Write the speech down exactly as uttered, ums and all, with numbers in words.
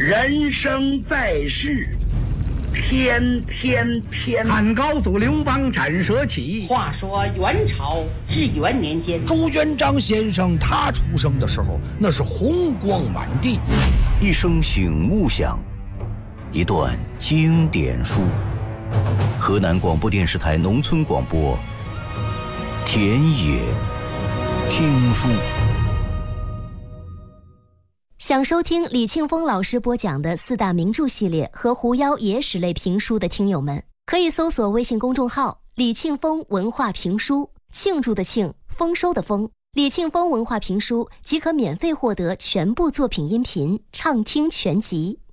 人生在世，天天天。 汉高祖刘邦斩蛇起。 话说元朝至元年间， 朱元璋先生他出生的时候，那是红光满地。 一声醒悟响，一段经典书。河南广播电视台农村广播，田野听书。 想收听李庆峰老师播讲的四大名著系列和狐妖野史类评书的听友们，可以搜索微信公众号李庆峰文化评书，庆祝的庆，丰收的丰，李庆峰文化评书即可免费获得全部作品音频畅听全集。